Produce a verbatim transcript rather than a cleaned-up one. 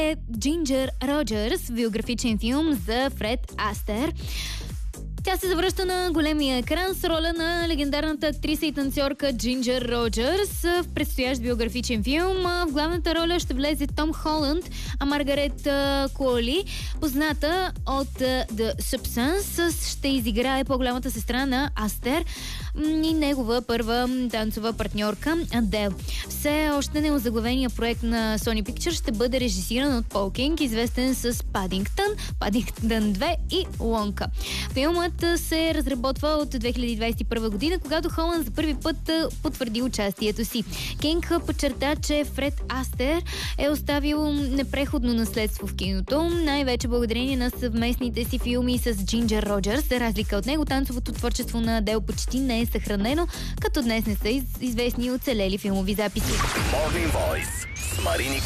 е Джинджер Роджърс, биографичен филм за Фред Астер. Тя се завръща на големия екран с роля на легендарната актриса и танцорка Джинджер Роджърс в предстоящ биографичен филм. В главната роля ще влезе Том Холанд, а Маргарет Куоли, позната от The Substance, ще изиграе по-голямата сестра на Астер и негова първа танцова партньорка Адел. Все още неозаглавения проект на Sony Pictures ще бъде режисиран от Пол Кинг, известен с Падингтън, Падингтън две и Лонка. Филмът се разработва от две хиляди двадесет и първа година, когато Холанд за първи път потвърди участието си. Кинг подчерта, че Фред Астер е оставил непреходно наследство в киното, най-вече благодарение на съвместните си филми с Джинджер Роджърс. За разлика от него, танцовото творчество на Адел почти не е съхранено, като днес не са известни оцелели филмови записи. Morning Voice с Марини